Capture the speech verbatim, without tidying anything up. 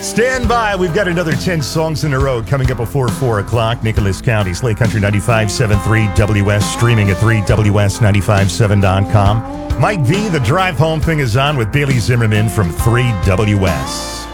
Stand by. We've got another ten songs in a row coming up before four o'clock. Nicholas County, Slay Country ninety-five point seven three W S, streaming at three W S nine five seven dot com. Mike V, the drive home thing is on with Bailey Zimmerman from three W S.